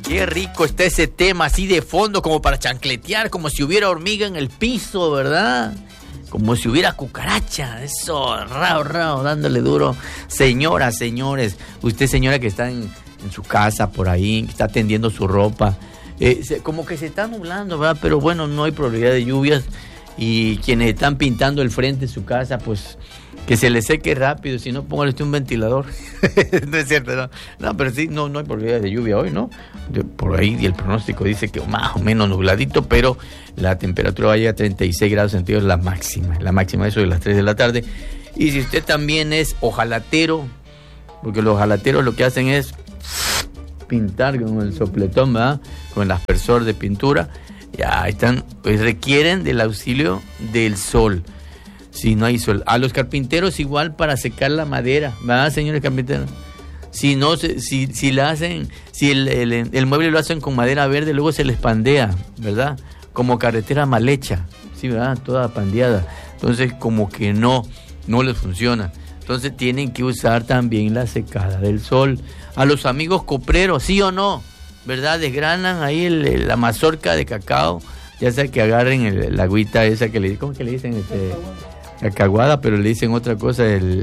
Qué rico está ese tema así de fondo, como para chancletear, como si hubiera hormiga en el piso, ¿verdad? Como si hubiera cucaracha. Eso, rao, dándole duro. Señoras, señores, usted señora que está en su casa por ahí, que está tendiendo su ropa, como que se está nublando, ¿verdad? Pero bueno, no hay probabilidad de lluvias. Y quienes están pintando el frente de su casa, pues que se les seque rápido, si no, póngale usted un ventilador. No es cierto, no, pero sí, no hay probabilidad de lluvia hoy, ¿no? Por ahí el pronóstico dice que más o menos nubladito, pero la temperatura va a llegar a 36 grados centígrados, la máxima, eso de las 3 de la tarde. Y si usted también es ojalatero, porque los ojalateros lo que hacen es pintar con el sopletón, ¿verdad? Con el aspersor de pintura, ya están, pues requieren del auxilio del sol. Si no hay sol. A los carpinteros igual para secar la madera, ¿verdad, señores carpinteros? Si no, si la hacen, si el mueble lo hacen con madera verde, luego se les pandea, ¿verdad? Como carretera mal hecha, sí, ¿verdad? Toda pandeada. Entonces, como que no les funciona. Entonces, tienen que usar también la secada del sol. A los amigos copreros, ¿sí o no? ¿Verdad? Desgranan ahí la mazorca de cacao, ya sea que agarren la agüita esa que ¿cómo que le dicen? Cacahuada, pero le dicen otra cosa,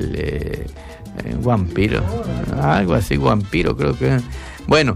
guampiro, algo así, guampiro creo que. Bueno,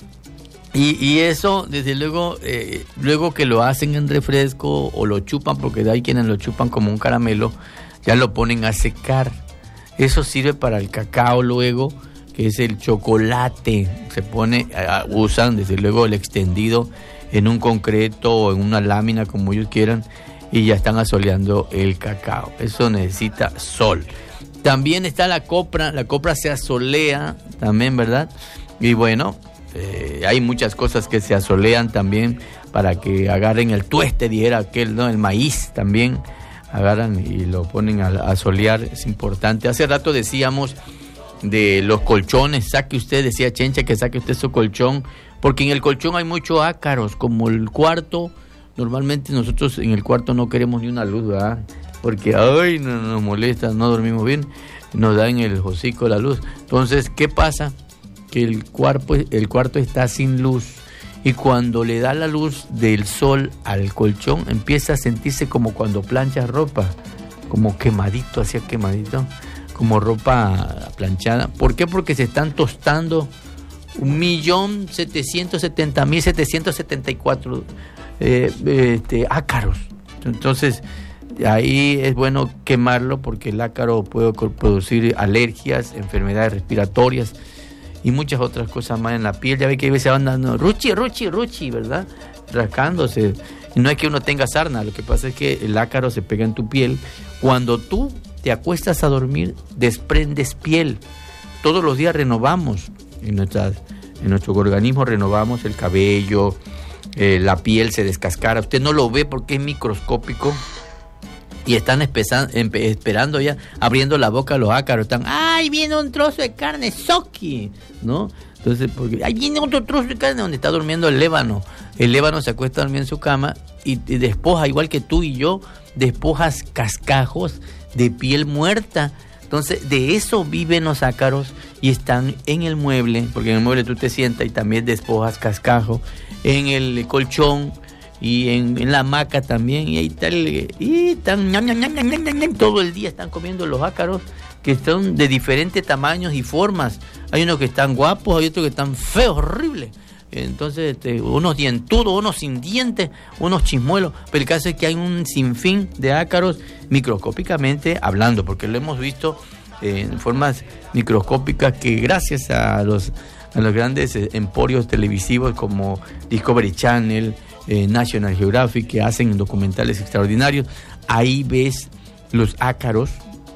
y eso, desde luego, luego que lo hacen en refresco o lo chupan, porque hay quienes lo chupan como un caramelo, ya lo ponen a secar. Eso sirve para el cacao luego, que es el chocolate. Se pone, usan desde luego el extendido en un concreto o en una lámina, como ellos quieran, y ya están asoleando el cacao. Eso necesita sol. También está la copra se asolea también, ¿verdad? Y bueno, hay muchas cosas que se asolean también para que agarren el tueste, dijera aquel, ¿no? El maíz también agarran y lo ponen a solear, es importante. Hace rato decíamos de los colchones, decía Chencha que saque usted su colchón, porque en el colchón hay muchos ácaros, como el cuarto. Normalmente nosotros en el cuarto no queremos ni una luz, ¿verdad? Porque no nos molesta, no dormimos bien, nos da en el hocico la luz. Entonces, ¿qué pasa? Que el cuarto está sin luz, y cuando le da la luz del sol al colchón, empieza a sentirse como cuando planchas ropa, como quemadito, como ropa planchada. ¿Por qué? Porque se están tostando 1.770.774 ácaros. Entonces, ahí es bueno quemarlo, porque el ácaro puede producir alergias, enfermedades respiratorias y muchas otras cosas más en la piel. Ya ve que a veces van dando ruchi, ¿verdad? Rascándose. Y no es que uno tenga sarna, lo que pasa es que el ácaro se pega en tu piel. Cuando tú te acuestas a dormir, desprendes piel. Todos los días renovamos en nuestro organismo, renovamos el cabello, la piel se descascara. Usted no lo ve porque es microscópico, y están esperando ya, abriendo la boca los ácaros. Están, ¡ay, viene un trozo de carne, soki! ¿No? Entonces, porque ahí viene otro trozo de carne donde está durmiendo el ébano. El ébano se acuesta a dormir en su cama y despoja, igual que tú y yo, despojas cascajos de piel muerta. Entonces, de eso viven los ácaros y están en el mueble, porque en el mueble tú te sientas y también despojas cascajo, en el colchón y en la hamaca también, y ahí están todo el día están comiendo los ácaros, que son de diferentes tamaños y formas. Hay unos que están guapos, hay otros que están feos, horribles. Entonces, unos dientudos, unos sin dientes, unos chismuelos. Pero el caso es que hay un sinfín de ácaros microscópicamente hablando, porque lo hemos visto en formas microscópicas, que gracias a los grandes emporios televisivos como Discovery Channel, National Geographic, que hacen documentales extraordinarios, ahí ves los ácaros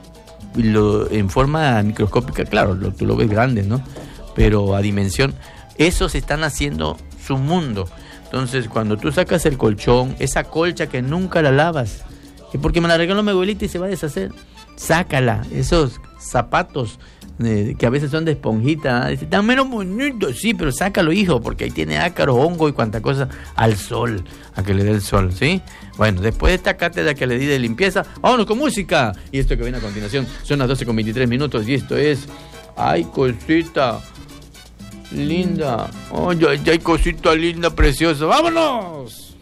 en forma microscópica. Claro, tú lo ves grande, ¿no? Pero a dimensión, esos están haciendo su mundo. Entonces, cuando tú sacas el colchón, esa colcha que nunca la lavas, que porque me la regaló mi abuelita y se va a deshacer, sácala. Esos zapatos que a veces son de esponjita, están menos bonitos, sí, pero sácalo, hijo, porque ahí tiene ácaros, hongo y cuanta cosa, al sol, a que le dé el sol, ¿sí? Bueno, después de esta cátedra que le di de limpieza, vámonos con música. Y esto que viene a continuación son las 12:23 y esto es Ay Cosita. Linda. Oh, ya hay cosita linda, preciosa. ¡Vámonos!